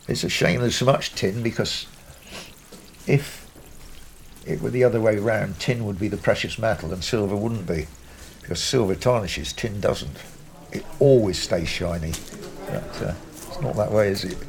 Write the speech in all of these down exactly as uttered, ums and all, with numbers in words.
It's a shame there's so much tin, because if it were the other way round, tin would be the precious metal and silver wouldn't be, because silver tarnishes, tin doesn't. It always stays shiny. But uh, it's not that way, is it?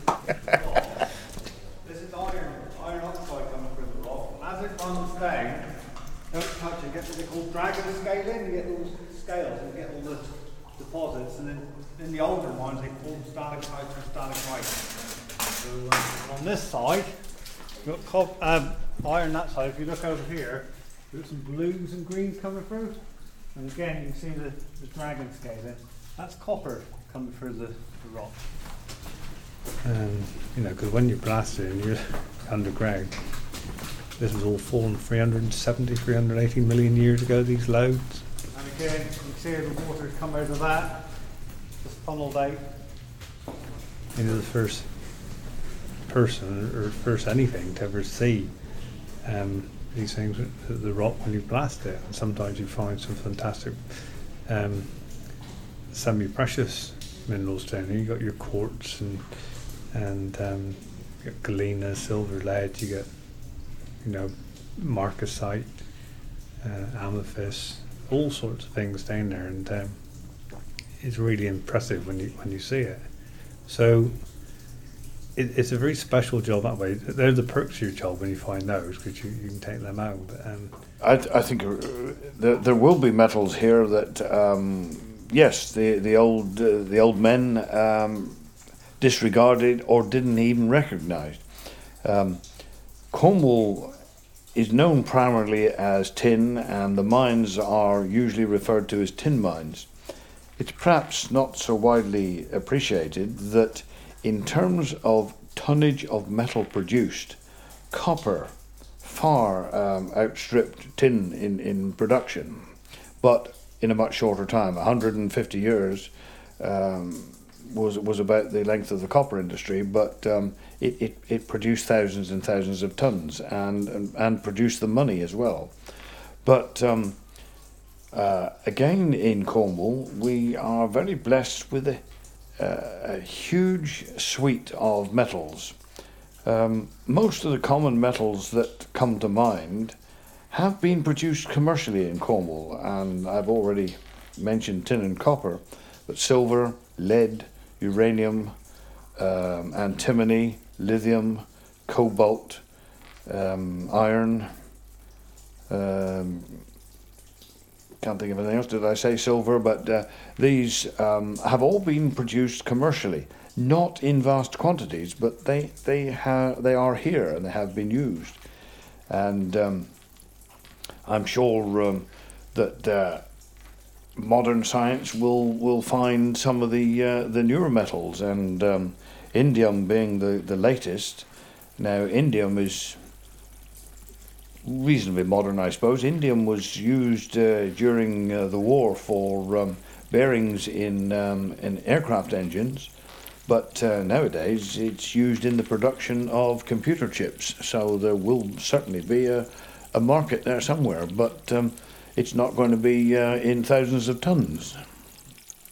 This is iron, iron oxide coming through the rock. As it runs down, don't touch it, you get what they call dragon scaling, you get those scales, you get all the deposits, and then in the older mines they call them stalactites or stalagmites. So uh, on this side, you've got cop, um, iron that side. If you look over here, you've got some blues and greens coming through. And again, you can see the, the dragon scaling. That's copper coming through the, the rock. Um, you know, because when you blast it and you're underground, this was all formed three hundred seventy, three hundred eighty million years ago, these lodes. And again, you can see the water's come out of that, just funneled out. You know, the first person or first anything to ever see um, these things, the, the rock when you blast it. And sometimes you find some fantastic um, semi-precious minerals down here. You got your quartz and and um, you got galena, silver, lead. You get, you know, marcasite, uh, amethyst, all sorts of things down there, and um, it's really impressive when you when you see it. So it, it's a very special job that way. They're the perks of your job when you find those, because you, you can take them out. But, um, I, th- I think uh, there, there will be metals here that, um, yes, the the old uh, the old men um, disregarded or didn't even recognise. Um, Cornwall is known primarily as tin, and the mines are usually referred to as tin mines. It's perhaps not so widely appreciated that in terms of tonnage of metal produced, copper far um, outstripped tin in, in production, but in a much shorter time. one hundred fifty years um, was was about the length of the copper industry, but um, it, it, it produced thousands and thousands of tons and, and, and produced the money as well. But um, uh, again, in Cornwall, we are very blessed with a, uh, a huge suite of metals. Um, most of the common metals that come to mind have been produced commercially in Cornwall, and I've already mentioned tin and copper, but silver, lead, uranium, um, antimony, lithium, cobalt, um, iron, um, can't think of anything else. Did I say silver? But uh, these um, have all been produced commercially, not in vast quantities, but they they have they are here and they have been used, and um, I'm sure um, that uh, modern science will will find some of the uh, the newer metals, and um, indium being the the latest. Now, indium is reasonably modern, I suppose. Indium was used uh, during uh, the war for um, bearings in um, in aircraft engines, but uh, nowadays it's used in the production of computer chips. So there will certainly be a, a market there somewhere, but um, it's not going to be uh, in thousands of tons.